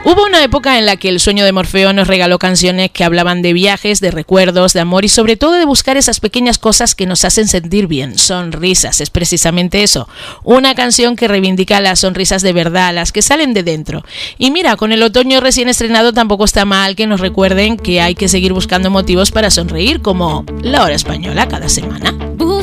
Hubo una época en la que el sueño de Morfeo nos regaló canciones que hablaban de viajes, de recuerdos, de amor y sobre todo de buscar esas pequeñas cosas que nos hacen sentir bien. Sonrisas, es precisamente eso. Una canción que reivindica las sonrisas de verdad, las que salen de dentro. Y mira, con el otoño recién estrenado tampoco está mal que nos recuerden que hay que seguir buscando motivos para sonreír, como La Hora Española cada semana.